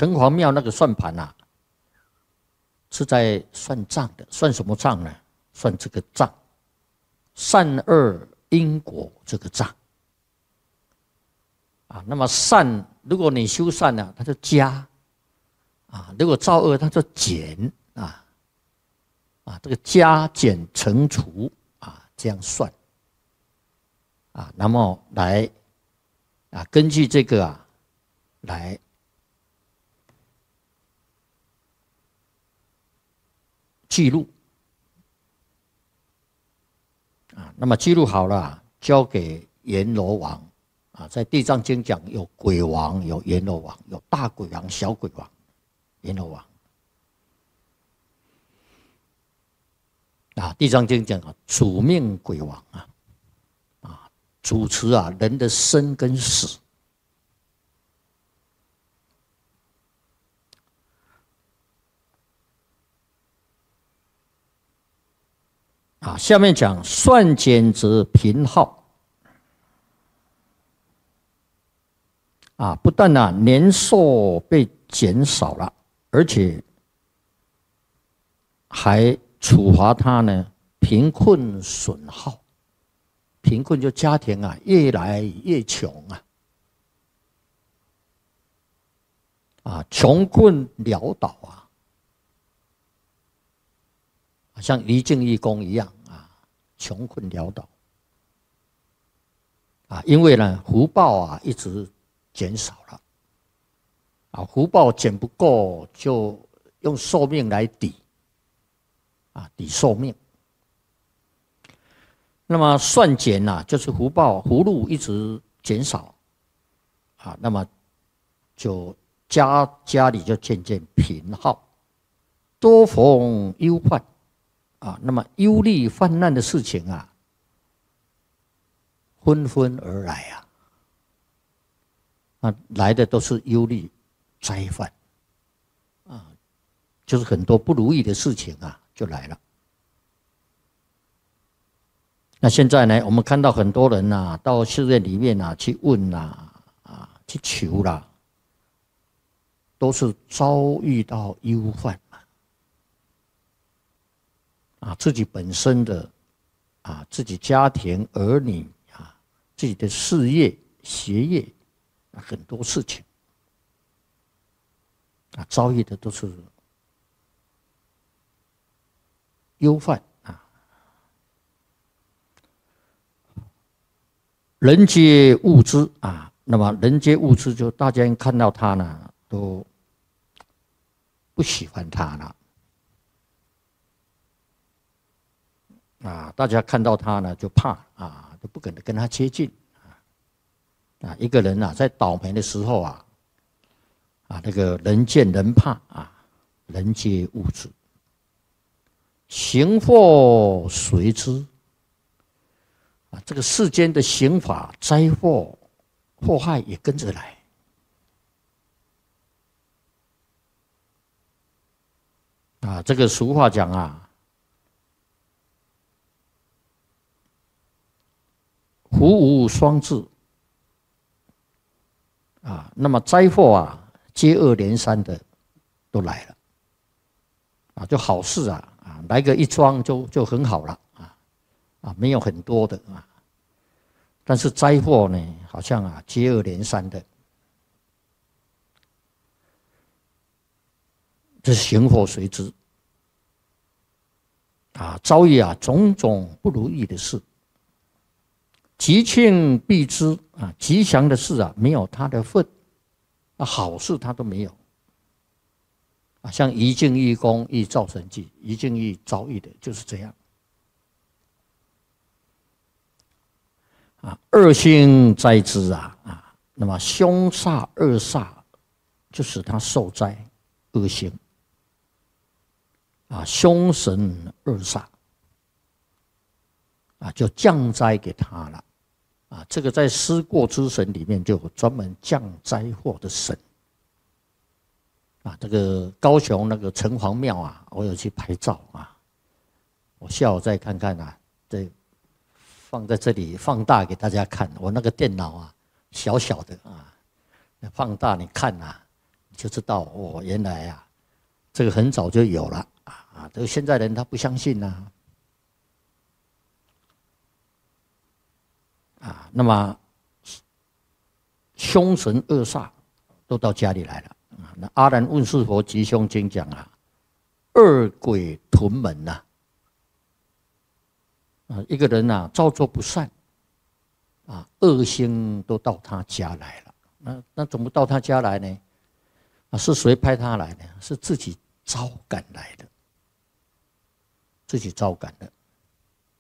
城隍庙那个算盘啊，是在算账的，算什么账呢？算这个账，善恶因果这个账。啊，那么善，如果你修善呢，它就加；啊，如果造恶，它就减。这个加减乘除啊，这样算。啊，那么来啊，根据这个啊，来记录。啊，那么记录好了，交给阎罗王。啊，在《地藏经》讲有鬼王，有阎罗王，有大鬼王、小鬼王、阎罗王。啊，《地藏经》讲啊，主命鬼王啊，主持啊人的生跟死。啊，下面讲算减则贫耗。啊，不但啊年寿被减少了，而且还处罚他呢贫困损耗。贫困就家庭啊越来越穷啊，穷困潦倒啊，像于敬义公一样啊，穷困潦倒啊，因为呢福报啊一直减少了啊，福报减不够，就用寿命来抵啊，抵寿命。那么算减啊，就是福禄一直减少啊，那么就家里就渐渐贫耗，多逢忧患啊，那么忧虑患难的事情啊，纷纷而来啊。来的都是忧虑灾患啊，就是很多不如意的事情啊就来了。那现在呢，我们看到很多人呐，到寺院里面啊去问去求啦，都是遭遇到忧患啊，自己本身的啊，自己家庭儿女啊，自己的事业学业。很多事情啊，遭遇的都是忧患啊。人皆恶之啊，那么人皆恶之，就大家看到他呢，都不喜欢他了啊，大家看到他呢就怕啊，都不敢跟他接近。啊，一个人啊，在倒霉的时候啊，那个人见人怕啊，人皆恶之，刑祸随之啊，这个世间的刑法、灾祸、祸害也跟着来啊。这个俗话讲啊，福无双至。啊，那么灾祸啊，接二连三的都来了，啊，就好事来个一桩就很好了没有很多的但是灾祸呢，好像接二连三的，这是刑祸随之遭遇种种不如意的事。吉庆必之啊，吉祥的事没有他的份好事他都没有像于敬义公遇造神记，于敬义遭遇的就是这样恶星灾之那么凶煞恶煞就使他受灾，恶星凶神恶煞就降灾给他了这个在思过之神里面就有专门降灾祸的神这个高雄那个城隍庙我有去拍照我下午再看看这放在这里放大给大家看。我那个电脑小小的放大你看你就知道哦，原来啊，这个很早就有了啊，这个现在人他不相信呐。啊，那么凶神恶煞都到家里来了啊。那阿难问世佛吉凶经讲啊，恶鬼屯门呐。啊，一个人呐、造作不善，啊，恶星都到他家来了。那怎么到他家来呢？啊，是谁派他来呢？是自己招赶来的，自己招赶的。